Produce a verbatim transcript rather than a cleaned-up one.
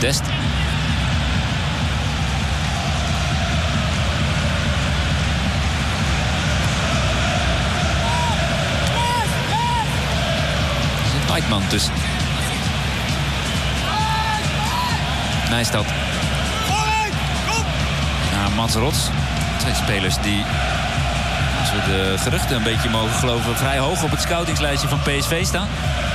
Dest. Nijtman tussen. Nijstad. Ja, Mats Rots. Twee spelers die, als we de geruchten een beetje mogen geloven, vrij hoog op het scoutingslijstje van P S V staan.